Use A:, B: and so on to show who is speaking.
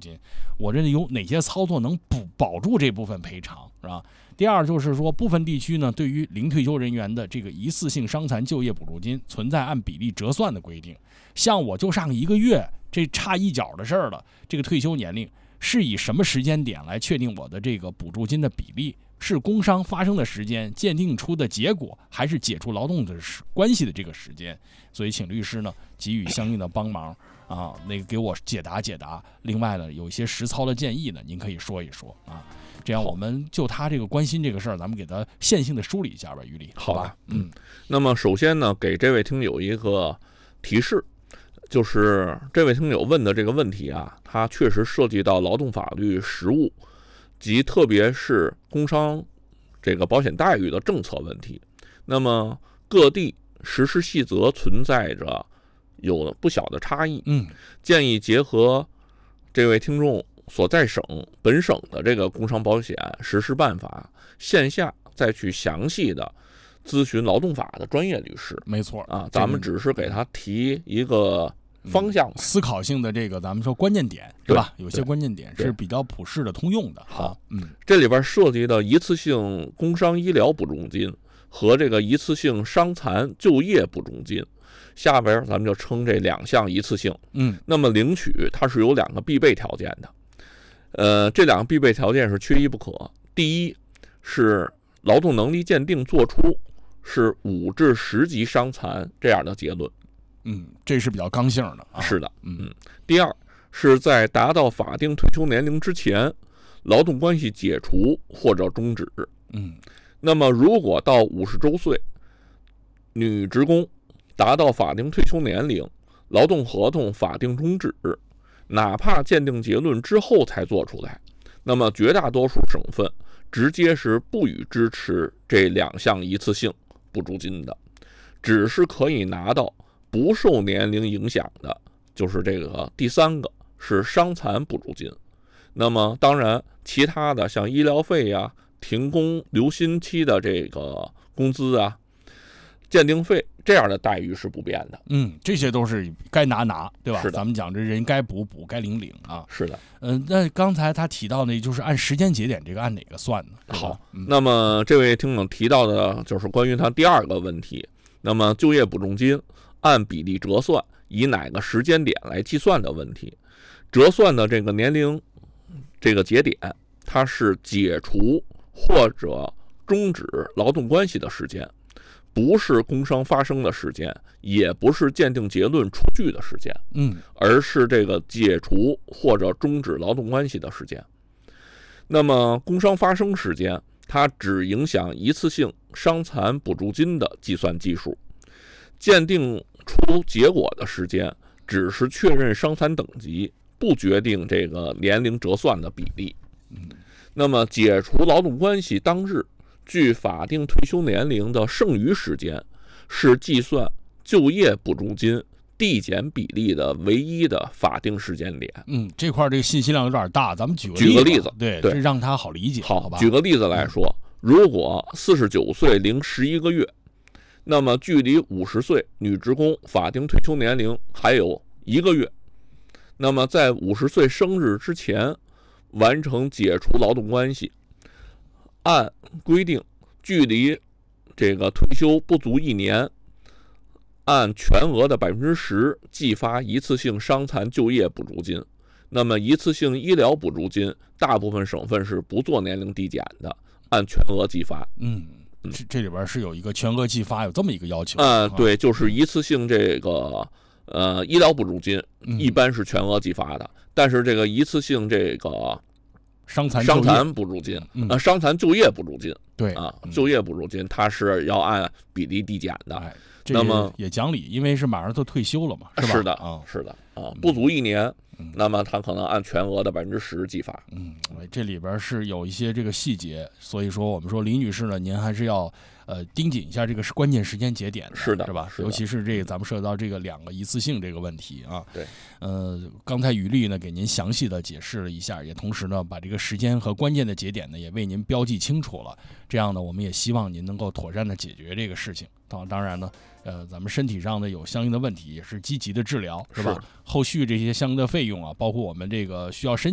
A: 金，我这有哪些操作能保住这部分赔偿，是吧？第二就是说，部分地区呢，对于零退休人员的这个一次性伤残就业补助金存在按比例折算的规定。像我就上1个月，这差一角的事儿了，这个退休年龄是以什么时间点来确定我的这个补助金的比例？是工伤发生的时间鉴定出的结果，还是解除劳动的关系的这个时间？所以请律师呢给予相应的帮忙啊，那个给我解答。另外呢，有一些实操的建议呢，您可以说一说啊。这样我们就他这个关心这个事儿，咱们给他线性的梳理一下吧，于理。好吧，
B: 那么首先呢，给这位听友一个提示，就是这位听友问的这个问题啊，它确实涉及到劳动法律实务及特别是工伤这个保险待遇的政策问题。那么各地实施细则存在着有不小的差异，建议结合这位听众所在省本省的这个工伤保险实施办法，线下再去详细的咨询劳动法的专业律师。
A: 没错
B: 啊，咱们只是给他提一个方向，
A: 思考性的这个咱们说关键点，对吧？有些关键点是比较普适的、通用的。
B: 好，这里边涉及的一次性工伤医疗补助金和这个一次性伤残就业补助金，下边咱们就称这2项一次性。那么领取它是有2个必备条件的。这2个必备条件是缺一不可。第一是劳动能力鉴定做出是5至10级伤残这样的结论。
A: 这是比较刚性的。
B: 是的。第二是在达到法定退休年龄之前，劳动关系解除或者终止。那么如果到50周岁，女职工达到法定退休年龄，劳动合同法定终止，哪怕鉴定结论之后才做出来，那么绝大多数省份直接是不予支持这2项一次性补助金的，只是可以拿到不受年龄影响的，就是这个第3个是伤残补助金。那么当然其他的像医疗费啊、停工留薪期的这个工资啊、鉴定费这样的待遇是不变的。
A: 这些都是该拿，对吧？
B: 是的，
A: 咱们讲这人该补该领啊。
B: 是的。
A: 那刚才他提到的就是按时间节点，这个按哪个算呢？
B: 好，那么这位听友提到的就是关于他第2个问题，那么就业补助金按比例折算，以哪个时间点来计算的问题。折算的这个年龄这个节点，它是解除或者终止劳动关系的时间，不是工伤发生的时间，也不是鉴定结论出具的时间，而是这个解除或者终止劳动关系的时间。那么工伤发生时间，它只影响一次性伤残补助金的计算基数，鉴定出结果的时间只是确认伤残等级，不决定这个年龄折算的比例。那么解除劳动关系当日，距法定退休年龄的剩余时间，是计算就业补助金递减比例的唯一的法定时间点。
A: 这块这个信息量有点大，咱们举
B: 个例子，
A: 对，这让他好理解。
B: 好
A: 吧？
B: 举个例子来说，如果49岁零11个月，那么距离50岁女职工法定退休年龄还有1个月，那么在50岁生日之前完成解除劳动关系，按规定距离这个退休不足1年，按全额的10%计发一次性伤残就业补助金。那么一次性医疗补助金，大部分省份是不做年龄递减的，按全额计发。
A: 这里边是有一个全额计发，有这么一个要求。
B: 对，就是一次性这个医疗补助金一般是全额计发的，但是这个一次性这个伤残补助金，伤残就业补助金，
A: 对
B: 就业补助金它是要按比例递减的。
A: 那么也讲理，因为是马上都退休了嘛，是吧？
B: 是的，是的不足1年，那么他可能按全额的10%计发。
A: 这里边是有一些这个细节，所以说我们说李女士呢，您还是要盯紧一下这个关键时间节点的，
B: 是的，
A: 是吧？尤其是这个咱们涉及到这个2个一次性这个问题啊。
B: 对，
A: 刚才于律呢给您详细的解释了一下，也同时呢把这个时间和关键的节点呢也为您标记清楚了。这样呢，我们也希望您能够妥善的解决这个事情。当然呢，咱们身体上呢有相应的问题，也是积极的治疗，是吧？后续这些相应的费用啊，包括我们这个需要申